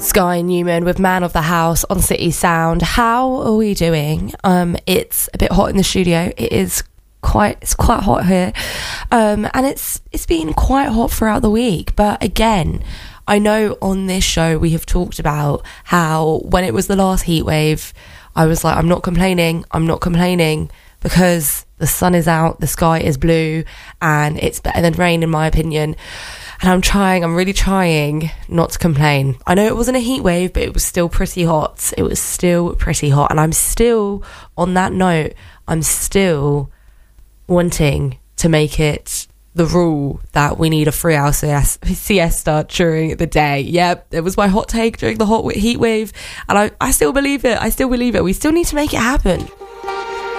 Sky Newman with Man of the House on City Sound. How are we doing? It's a bit hot in the studio. It's quite hot here. And it's been quite hot throughout the week. But again, I know on this show we have talked about how when it was the last heat wave, I was like, I'm not complaining because the sun is out, the sky is blue, and it's better than rain in my opinion. And I'm really trying not to complain. I know it wasn't a heat wave, but it was still pretty hot. And I'm still, on that note, I'm still wanting to make it the rule that we need a 3-hour siesta during the day. Yep, it was my hot take during the heat wave. And I still believe it. We still need to make it happen.